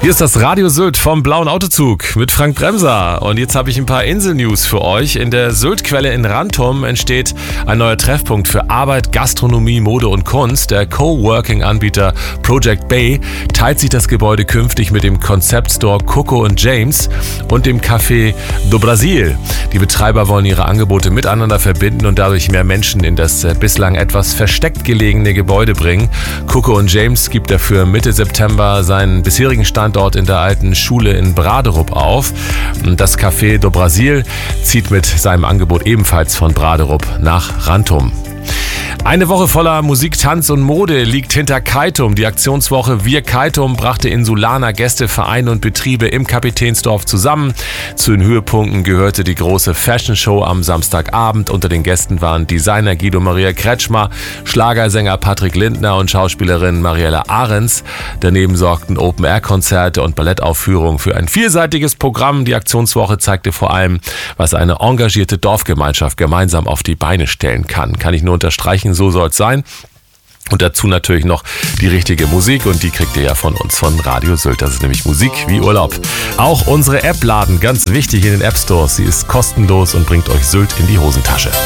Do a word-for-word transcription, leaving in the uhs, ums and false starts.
Hier ist das Radio Sylt vom Blauen Autozug mit Frank Bremser. Und jetzt habe ich ein paar Insel-News für euch. In der Syltquelle in Rantum entsteht ein neuer Treffpunkt für Arbeit, Gastronomie, Mode und Kunst. Der Coworking-Anbieter Project Bay teilt sich das Gebäude künftig mit dem Concept-Store Coco und James und dem Café do Brasil. Die Betreiber wollen ihre Angebote miteinander verbinden und dadurch mehr Menschen in das bislang etwas versteckt gelegene Gebäude bringen. Coco und James gibt dafür Mitte September seinen bisherigen Standort in der alten Schule in Braderup auf. Das Café do Brasil zieht mit seinem Angebot ebenfalls von Braderup nach Rantum. Eine Woche voller Musik, Tanz und Mode liegt hinter Keitum. Die Aktionswoche Wir Keitum brachte Insulaner Gäste, Vereine und Betriebe im Kapitänsdorf zusammen. Zu den Höhepunkten gehörte die große Fashion Show am Samstagabend. Unter den Gästen waren Designer Guido Maria Kretschmer, Schlagersänger Patrick Lindner und Schauspielerin Mariella Ahrens. Daneben sorgten Open-Air-Konzerte und Ballettaufführungen für ein vielseitiges Programm. Die Aktionswoche zeigte vor allem, was eine engagierte Dorfgemeinschaft gemeinsam auf die Beine stellen kann. Kann ich nur unterstreichen, so soll es sein. Und dazu natürlich noch die richtige Musik und die kriegt ihr ja von uns, von Radio Sylt. Das ist nämlich Musik wie Urlaub. Auch unsere App laden, ganz wichtig in den App Stores. Sie ist kostenlos und bringt euch Sylt in die Hosentasche.